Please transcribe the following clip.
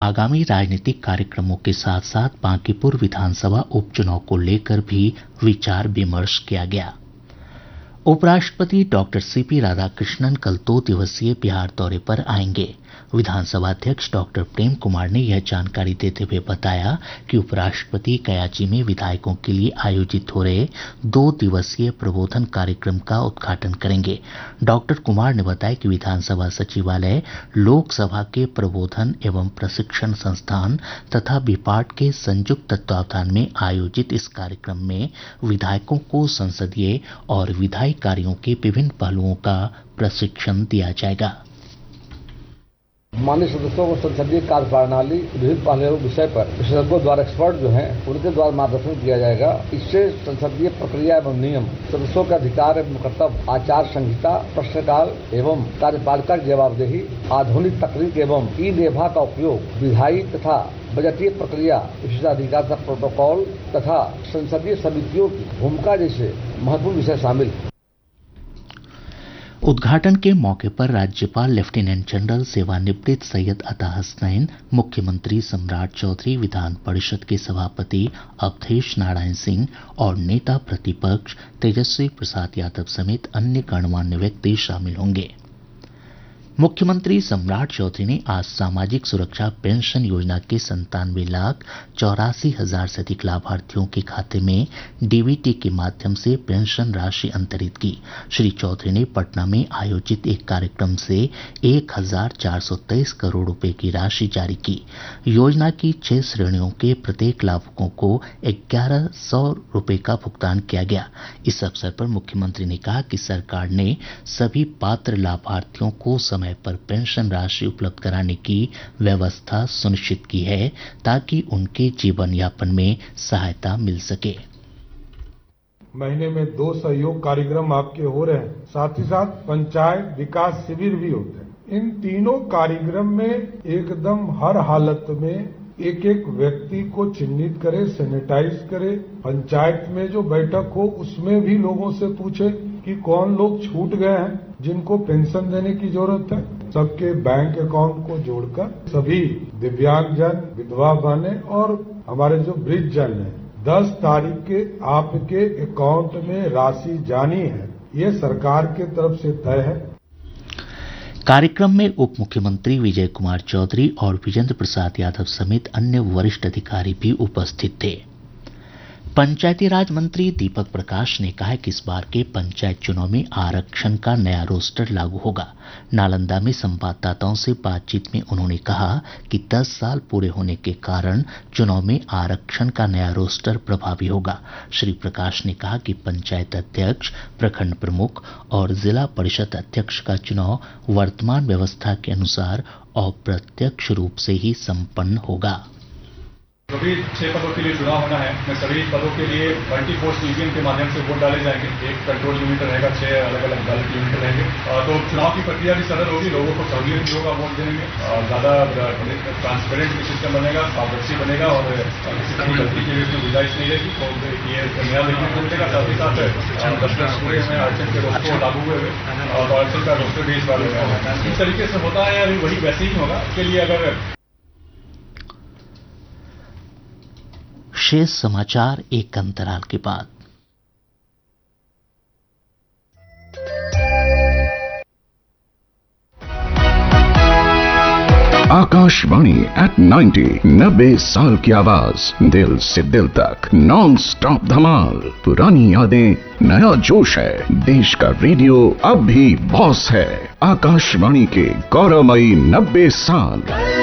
आगामी राजनीतिक कार्यक्रमों के साथ साथ बांकीपुर विधानसभा उपचुनाव को लेकर भी विचार विमर्श किया गया। उपराष्ट्रपति डॉक्टर सीपी राधाकृष्णन कल 2 दिवसीय बिहार दौरे पर आएंगे। विधानसभा अध्यक्ष डॉक्टर प्रेम कुमार ने यह जानकारी देते हुए बताया कि उपराष्ट्रपति कयाची में विधायकों के लिए आयोजित हो रहे 2 दिवसीय प्रबोधन कार्यक्रम का उद्घाटन करेंगे। डॉक्टर कुमार ने बताया कि विधानसभा सचिवालय, लोकसभा के प्रबोधन एवं प्रशिक्षण संस्थान तथा विपाट के संयुक्त तत्वावधान में आयोजित इस कार्यक्रम में विधायकों को संसदीय और विधायी कार्यों के विभिन्न पहलुओं का प्रशिक्षण दिया जाएगा। माननीय सदस्यों को संसदीय कार्य प्रणाली विभिन्न पहलुओं विषय पर विशेषज्ञों द्वारा एक्सपर्ट जो हैं उनके द्वारा मार्गदर्शन किया जाएगा। इससे संसदीय प्रक्रिया एवं नियम, सदस्यों के अधिकार एवं कर्तव्य, आचार संहिता, प्रश्नकाल एवं कार्यपालिका की जवाबदेही, आधुनिक तकनीक एवं ई-लेखा का उपयोग, विधायी तथा बजटीय प्रक्रिया, विशेषाधिकार प्रोटोकॉल तथा संसदीय समितियों की भूमिका जैसे महत्वपूर्ण विषय शामिल। उद्घाटन के मौके पर राज्यपाल लेफ्टिनेंट जनरल सेवानिवृत्त सैयद अता हसनैन, मुख्यमंत्री सम्राट चौधरी, विधान परिषद के सभापति अवधेश नारायण सिंह और नेता प्रतिपक्ष तेजस्वी प्रसाद यादव समेत अन्य गणमान्य व्यक्ति शामिल होंगे। मुख्यमंत्री सम्राट चौधरी ने आज सामाजिक सुरक्षा पेंशन योजना के 97,84,000 से अधिक लाभार्थियों के खाते में डीबीटी के माध्यम से पेंशन राशि अंतरित की। श्री चौधरी ने पटना में आयोजित एक कार्यक्रम से 1,423 करोड़ रुपए की राशि जारी की। योजना की 6 श्रेणियों के प्रत्येक लाभुकों को 1,100 रुपए का भुगतान किया गया। इस अवसर पर मुख्यमंत्री ने कहा कि सरकार ने सभी पात्र लाभार्थियों को समय पर पेंशन राशि उपलब्ध कराने की व्यवस्था सुनिश्चित की है ताकि उनके जीवन यापन में सहायता मिल सके। महीने में 2 सहयोग कार्यक्रम आपके हो रहे हैं, साथ ही साथ पंचायत विकास शिविर भी होते हैं। इन तीनों कार्यक्रम में एकदम हर हालत में एक एक व्यक्ति को चिन्हित करे, सैनिटाइज करे। पंचायत में जो बैठक हो उसमें भी लोगों से पूछे कि कौन लोग छूट गए हैं जिनको पेंशन देने की जरूरत है। सबके बैंक अकाउंट को जोड़कर सभी दिव्यांगजन, विधवा बने और हमारे जो वृद्ध जन है 10 तारीख के आपके अकाउंट में राशि जानी है, ये सरकार के तरफ से तय है। कार्यक्रम में उप मुख्यमंत्री विजय कुमार चौधरी और विजेंद्र प्रसाद यादव समेत अन्य वरिष्ठ अधिकारी भी उपस्थित थे। पंचायती राज मंत्री दीपक प्रकाश ने कहा है कि इस बार के पंचायत चुनाव में आरक्षण का नया रोस्टर लागू होगा। नालंदा में संवाददाताओं से बातचीत में उन्होंने कहा कि 10 साल पूरे होने के कारण चुनाव में आरक्षण का नया रोस्टर प्रभावी होगा। श्री प्रकाश ने कहा कि पंचायत अध्यक्ष, प्रखंड प्रमुख और जिला परिषद अध्यक्ष का चुनाव वर्तमान व्यवस्था के अनुसार अप्रत्यक्ष रूप से ही संपन्न होगा। सभी 6 पदों के लिए चुनाव होना है। मैं सभी पदों के लिए मल्टी पोस्ट ईवीएम के माध्यम से वोट डाले जाएंगे। एक कंट्रोल यूनिट रहेगा, 6 अलग अलग बैलेट यूनिट रहेंगे। तो चुनाव की प्रक्रिया भी सरल होगी, लोगों को सहूलियत भी होगा वोट देने में, ज्यादा ट्रांसपेरेंट भी सिस्टम बनेगा, पारदर्शी बनेगा और किसी की गलती की उसमें गुंजाइश नहीं रहेगी। तो ये नया देखने को मिलेगा। साथ ही साथ 10 पूरे में आरक्षण के रोस्टर लागू हुए और आरक्षण का रोस्टर भी इस बार इस तरीके से होता है, वही वैसे ही होगा। इसके लिए अगर शेष समाचार एक अंतराल के बाद। आकाशवाणी एट 90 साल की आवाज, दिल से दिल तक नॉन स्टॉप धमाल। पुरानी यादें, नया जोश है। देश का रेडियो अब भी बॉस है। आकाशवाणी के गौरवमयी 90 साल।